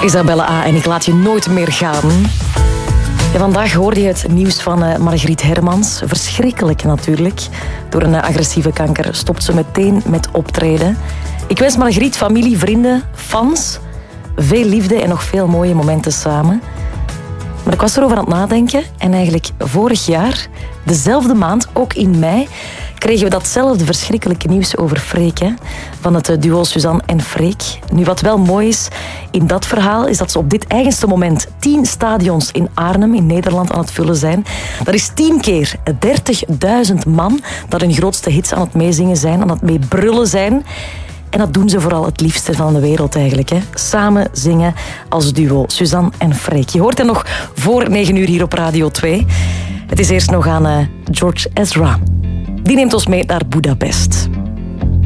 Isabelle A. en ik laat je nooit meer gaan. Ja, vandaag hoorde je het nieuws van Margriet Hermans. Verschrikkelijk natuurlijk. Door een agressieve kanker stopt ze meteen met optreden. Ik wens Margriet, familie, vrienden, fans veel liefde en nog veel mooie momenten samen. Maar ik was erover aan het nadenken en eigenlijk vorig jaar, dezelfde maand, ook in mei, kregen we datzelfde verschrikkelijke nieuws over Freek, hè? Van het duo Suzanne en Freek. Nu, wat wel mooi is in dat verhaal, is dat ze op dit eigenste moment 10 stadions in Arnhem, in Nederland, aan het vullen zijn. Dat is 10 keer 30.000 man dat hun grootste hits aan het meezingen zijn, aan het meebrullen zijn. En dat doen ze vooral het liefste van de wereld eigenlijk. Hè? Samen zingen als duo, Suzanne en Freek. Je hoort hen nog voor 9 uur hier op Radio 2. Het is eerst nog aan George Ezra. Die neemt ons mee naar Budapest.